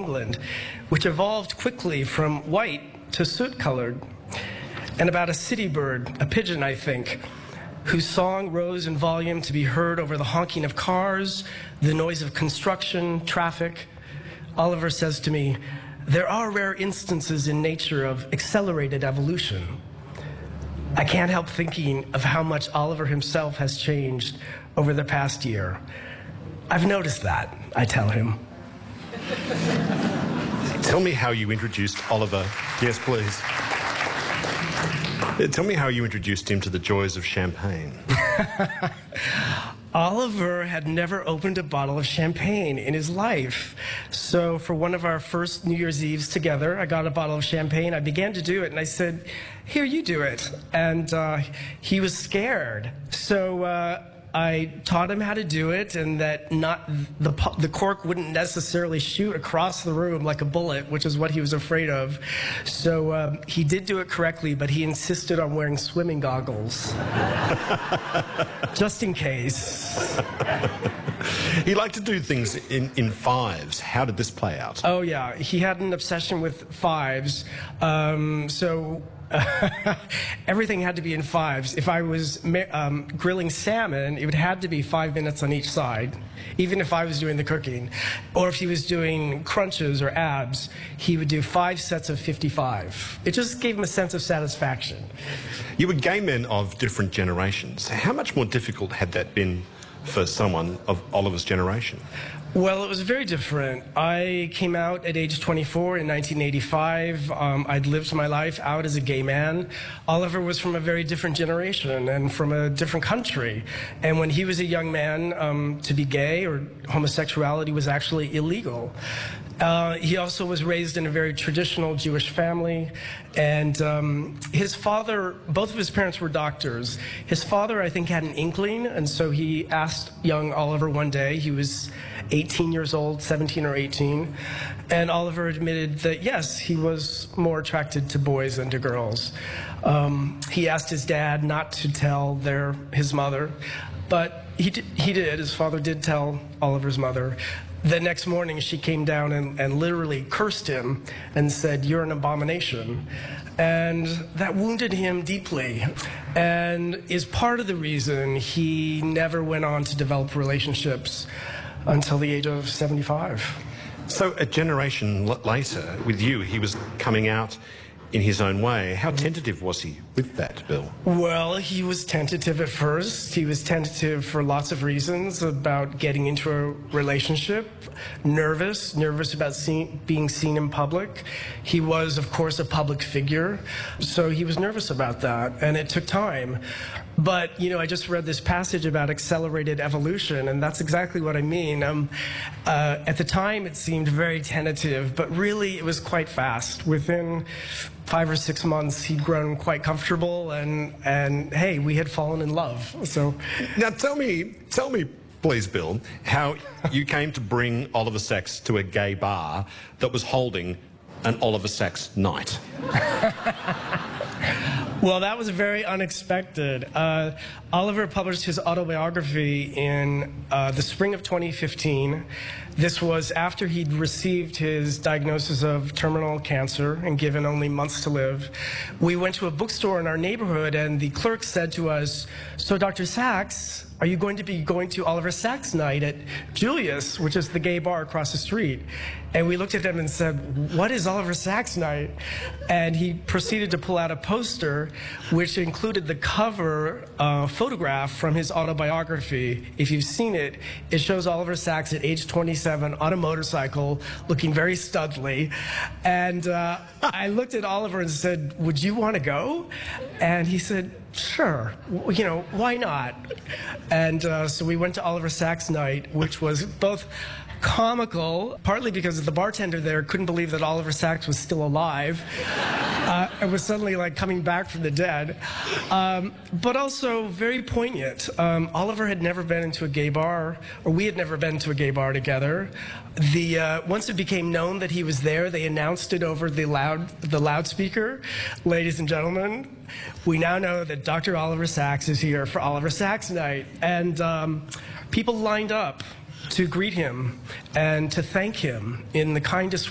England, which evolved quickly from white to soot-colored, and about a city bird, a pigeon, I think, whose song rose in volume to be heard over the honking of cars, the noise of construction, traffic. Oliver says to me, "There are rare instances in nature of accelerated evolution." I can't help thinking of how much Oliver himself has changed over the past year. "I've noticed that," I tell him. Tell me how you introduced Oliver. Yes, please. Tell me how you introduced him to the joys of champagne. Oliver had never opened a bottle of champagne in his life. So for one of our first New Year's Eves together, I got a bottle of champagne. I began to do it, and I said, "Here, you do it." And he was scared. So I taught him how to do it, and that the cork wouldn't necessarily shoot across the room like a bullet, which is what he was afraid of. So he did do it correctly, but he insisted on wearing swimming goggles, just in case. He liked to do things in fives. How did this play out? Oh, yeah. He had an obsession with fives. Everything had to be in fives. If I was grilling salmon, it would have to be 5 minutes on each side, even if I was doing the cooking. Or if he was doing crunches or abs, he would do 5 sets of 55. It just gave him a sense of satisfaction. You were gay men of different generations. How much more difficult had that been for someone of Oliver's generation? Well, it was very different. I came out at age 24 in 1985. I'd lived my life out as a gay man. Oliver was from a very different generation and from a different country. And when he was a young man, to be gay or homosexuality was actually illegal. He also was raised in a very traditional Jewish family, and his father, both of his parents were doctors. His father, I think, had an inkling, and so he asked young Oliver one day, he was 18 years old, 17 or 18, and Oliver admitted that, yes, he was more attracted to boys than to girls. He asked his dad not to tell his mother, but he did. His father did tell Oliver's mother. The next morning, she came down and literally cursed him and said, "You're an abomination." And that wounded him deeply and is part of the reason he never went on to develop relationships until the age of 75. So a generation later, with you, he was coming out in his own way. How tentative was he with that, Bill? Well, he was tentative at first. He was tentative for lots of reasons about getting into a relationship, nervous about being seen in public. He was, of course, a public figure, so he was nervous about that, and it took time. But, you know, I just read this passage about accelerated evolution, and that's exactly what I mean. At the time, it seemed very tentative, but really it was quite fast. Within 5 or 6 months, he'd grown quite comfortable, and hey, we had fallen in love. So now tell me, please, Bill, how you came to bring Oliver Sacks to a gay bar that was holding an Oliver Sacks night. Well, that was very unexpected. Oliver published his autobiography in the spring of 2015. This was after he'd received his diagnosis of terminal cancer and given only months to live. We went to a bookstore in our neighborhood, and the clerk said to us, "So, Dr. Sacks, are you going to be going to Oliver Sacks night at Julius, which is the gay bar across the street?" And we looked at him and said, "What is Oliver Sacks night?" And he proceeded to pull out a poster which included the cover photograph from his autobiography. If you've seen it, it shows Oliver Sacks at age 27 on a motorcycle looking very studly. And I looked at Oliver and said, "Would you want to go?" And he said, "Sure, you know, why not?" And so we went to Oliver Sacks night, which was both comical, partly because the bartender there couldn't believe that Oliver Sacks was still alive. It was suddenly like coming back from the dead, but also very poignant. Oliver had never been into a gay bar, or we had never been to a gay bar together. Once it became known that he was there, they announced it over the loudspeaker. "Ladies and gentlemen, we now know that Dr. Oliver Sacks is here for Oliver Sacks night." And people lined up to greet him and to thank him in the kindest